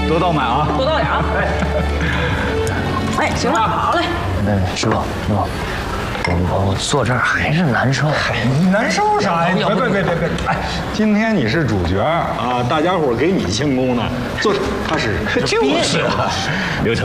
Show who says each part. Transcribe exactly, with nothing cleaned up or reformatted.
Speaker 1: 多倒满啊，
Speaker 2: 多倒点啊。哎，行了，好嘞。
Speaker 3: 哎，师傅，师傅，我我坐这儿还是难受。
Speaker 1: 你难受啥呀？别别别别别！哎，今天你是主角啊，大家伙给你庆功呢，坐着踏实。就是啊，刘成。